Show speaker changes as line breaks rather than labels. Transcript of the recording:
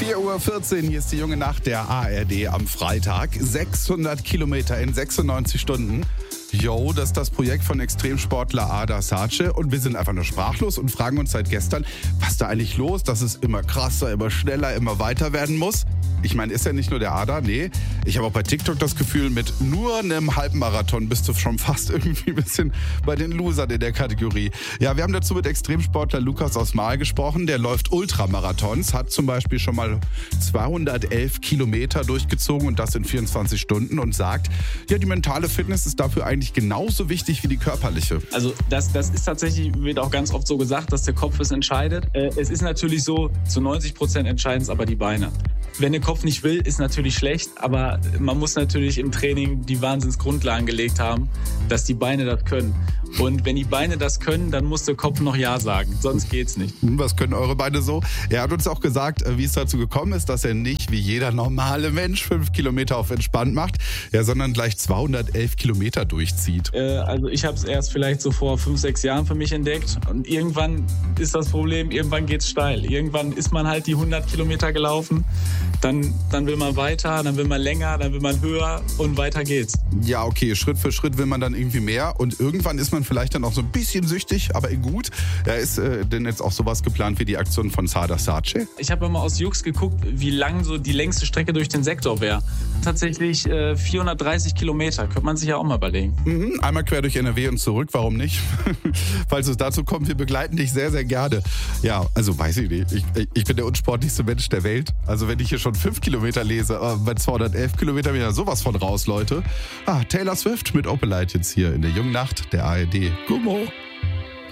4:14 Uhr, hier ist die junge Nacht der ARD am Freitag. 600 Kilometer in 96 Stunden. Jo, das ist das Projekt von Extremsportler Ada Sace und wir sind einfach nur sprachlos und fragen uns seit gestern, was da eigentlich los, dass es immer krasser, immer schneller, immer weiter werden muss. Ich meine, ist ja nicht nur der Ada, nee. Ich habe auch bei TikTok das Gefühl, mit nur einem Halbmarathon bist du schon fast irgendwie ein bisschen bei den Losern in der Kategorie. Ja, wir haben dazu mit Extremsportler Lukas aus Marl gesprochen. Der läuft Ultramarathons, hat zum Beispiel schon mal 211 Kilometer durchgezogen und das in 24 Stunden und sagt, ja, die mentale Fitness ist dafür eigentlich genauso wichtig wie die körperliche.
Also das ist tatsächlich, wird auch ganz oft so gesagt, dass der Kopf es entscheidet. Es ist natürlich so, zu 90% entscheiden es aber die Beine. Wenn der Kopf nicht will, ist natürlich schlecht, aber man muss natürlich im Training die Wahnsinnsgrundlagen gelegt haben, dass die Beine das können. Und wenn die Beine das können, dann muss der Kopf noch Ja sagen, sonst geht's nicht.
Was können eure Beine so? Er hat uns auch gesagt, wie es dazu gekommen ist, dass er nicht wie jeder normale Mensch 5 Kilometer auf entspannt macht, ja, sondern gleich 211 Kilometer durchzieht.
Also ich habe es erst vielleicht so vor 5-6 Jahren für mich entdeckt und irgendwann ist das Problem, irgendwann geht's steil. Irgendwann ist man halt die 100 Kilometer gelaufen, dann will man weiter, dann will man länger, dann will man höher und weiter geht's.
Ja, okay, Schritt für Schritt will man dann irgendwie mehr und irgendwann ist man vielleicht dann auch so ein bisschen süchtig, aber gut. Ja, ist denn jetzt auch sowas geplant wie die Aktion von Ada Sace?
Ich habe immer aus Jux geguckt, wie lang so die längste Strecke durch den Sektor wäre. Tatsächlich 430 Kilometer, könnte man sich ja auch mal überlegen.
Einmal quer durch NRW und zurück, warum nicht? Falls es dazu kommt, wir begleiten dich sehr, sehr gerne. Ja, also weiß ich nicht, ich bin der unsportlichste Mensch der Welt. Also wenn ich hier schon 5 Kilometer lese, bei 211 Kilometern bin ich ja sowas von raus, Leute. Taylor Swift mit Opelite jetzt hier in der jungen Nacht der ARD. Gummo.